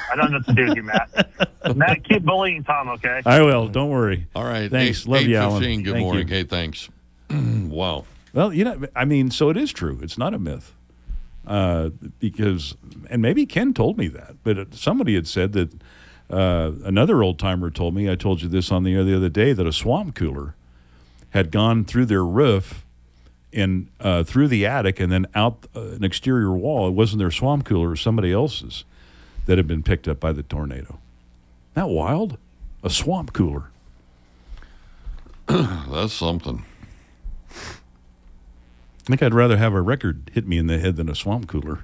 I don't know what to do with you, Matt. Matt, keep bullying Tom, okay? I will. Don't worry. All right. Thanks. Love you, Alan. Good Thank morning. you. Hey, thanks. Wow. Well, so it is true. It's not a myth. Because, and maybe Ken told me that, but somebody had said that another old-timer told me, I told you this on the air the other day, that a swamp cooler had gone through their roof and through the attic and then out an exterior wall. It wasn't their swamp cooler, it was somebody else's that had been picked up by the tornado. Isn't that wild? A swamp cooler. That's something. I think I'd rather have a record hit me in the head than a swamp cooler.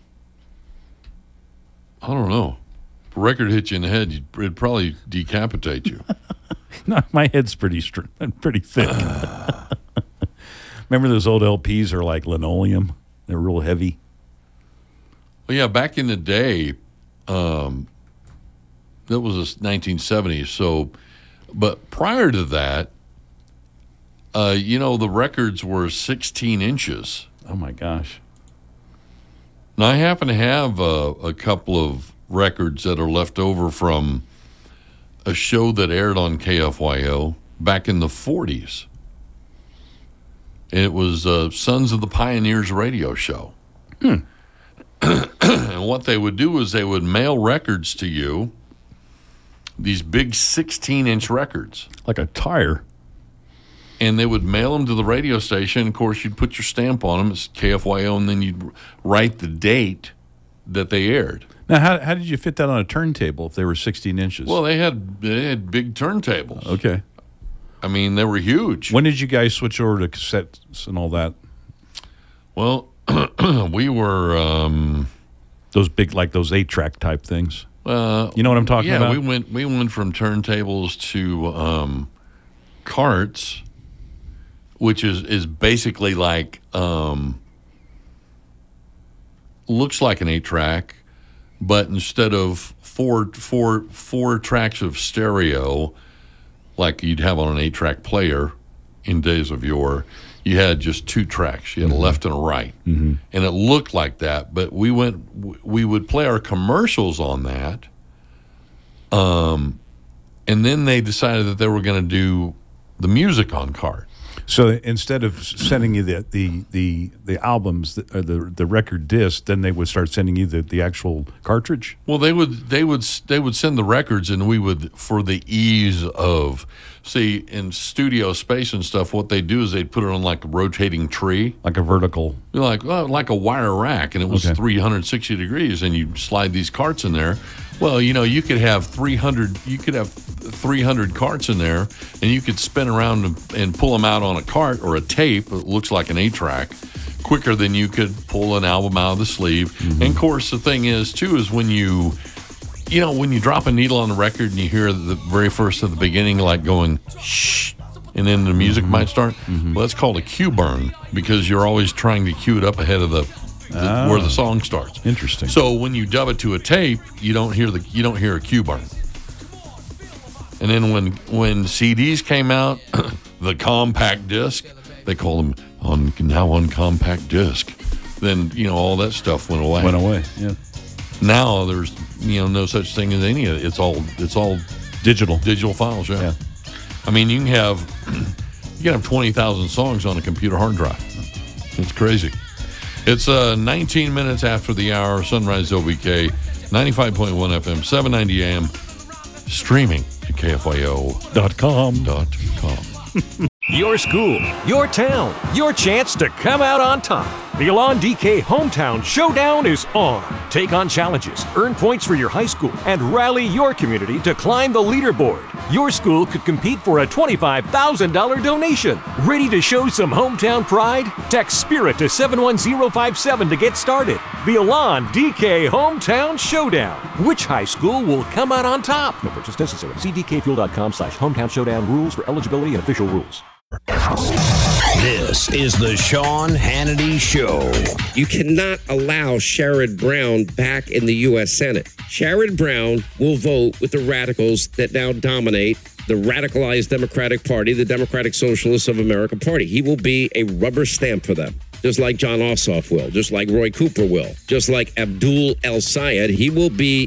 I don't know. If a record hit you in the head, it'd probably decapitate you. No, my head's pretty thick. Remember those old LPs are like linoleum? They're real heavy. Well, yeah, back in the day, that was the 1970s. So, but prior to that, the records were 16 inches. Oh, my gosh. Now, I happen to have a couple of records that are left over from a show that aired on KFYO back in the 40s. It was Sons of the Pioneers radio show. And what they would do is they would mail records to you, these big 16-inch records. Like a tire. And they would mail them to the radio station. Of course, you'd put your stamp on them. It's KFYO, and then you'd write the date that they aired. Now, how did you fit that on a turntable if they were 16 inches? Well, they had big turntables. Okay. I mean, they were huge. When did you guys switch over to cassettes and all that? Well, we were those big, like those 8-track type things. You know what I'm talking about? Yeah, we went from turntables to carts, which is basically like looks like an 8-track, but instead of four tracks of stereo, like you'd have on an 8-track player in days of yore, you had just 2 tracks. You had a left and a right, and it looked like that. But we would play our commercials on that, and then they decided that they were going to do the music on cart. So instead of sending you the albums, the record disc, then they would start sending you the actual cartridge? Well, they would send the records, and we would, for the ease of, see, in studio space and stuff, what they do is they'd put it on like a rotating tree. Like a vertical. Like a wire rack, and it was Okay. 360 degrees, and you slide these carts in there. Well, you could have 300 carts in there, and you could spin around and pull them out on a cart or a tape. It looks like an 8-track quicker than you could pull an album out of the sleeve. Mm-hmm. And of course, the thing is too is when you drop a needle on the record and you hear the very first at the beginning, like going shh, and then the music might start. Mm-hmm. Well, that's called a cue burn because you're always trying to cue it up ahead of where the song starts. Interesting. So when you dub it to a tape, you don't hear a cue burn. And then when CDs came out, the compact disc, they call them on compact disc. Then all that stuff went away. Yeah. Now there's no such thing as any of it. It's all digital files. Yeah. I mean you can have 20,000 songs on a computer hard drive. It's crazy. It's 19 minutes after the hour. Sunrise OBK, 95.1 FM, 790 AM, streaming at KFYO.com. Your school, your town, your chance to come out on top. The Elon DK Hometown Showdown is on. Take on challenges, earn points for your high school, and rally your community to climb the leaderboard. Your school could compete for a $25,000 donation. Ready to show some hometown pride? Text SPIRIT to 71057 to get started. The Elon DK Hometown Showdown. Which high school will come out on top? No purchase necessary. See DKFuel.com/hometown showdown rules for eligibility and official rules. This is the Sean Hannity Show. You cannot allow Sherrod Brown back in the U.S. Senate. Sherrod Brown will vote with the radicals that now dominate the radicalized Democratic Party, the Democratic Socialists of America Party. He will be a rubber stamp for them, just like John Ossoff will, just like Roy Cooper will, just like Abdul El Sayed. He will be